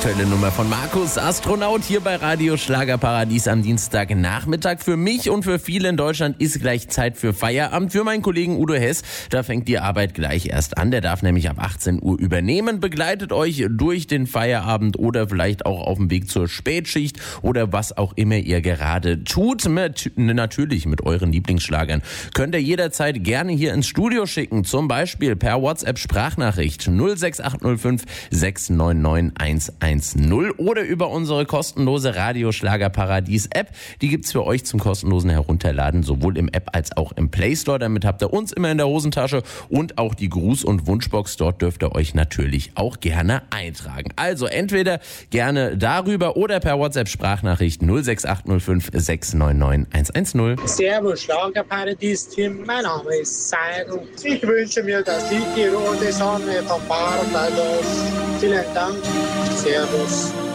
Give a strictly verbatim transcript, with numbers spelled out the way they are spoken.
aktuelle Nummer von Markus, Astronaut, hier bei Radio Schlagerparadies am Dienstagnachmittag. Für mich und für viele in Deutschland ist gleich Zeit für Feierabend. Für meinen Kollegen Udo Hess, da fängt die Arbeit gleich erst an. Der darf nämlich ab achtzehn Uhr übernehmen, begleitet euch durch den Feierabend oder vielleicht auch auf dem Weg zur Spätschicht oder was auch immer ihr gerade tut. Mit, natürlich mit euren Lieblingsschlagern. Könnt ihr jederzeit gerne hier ins Studio schicken, zum Beispiel per WhatsApp-Sprachnachricht null sechs acht null fünf sechs neun neun eins eins null oder über unsere kostenlose Radio Schlagerparadies App. Die gibt's für euch zum kostenlosen Herunterladen, sowohl im App als auch im Play Store. Damit habt ihr uns immer in der Hosentasche und auch die Gruß- und Wunschbox. Dort dürft ihr euch natürlich auch gerne eintragen. Also entweder gerne darüber oder per WhatsApp-Sprachnachricht null sechs acht null fünf sechs neun neun eins eins null. Servus Schlagerparadies-Team, mein Name ist Seidel. Ich wünsche mir, dass die rote Sonne vom Barbados. Vielen Dank. Servus.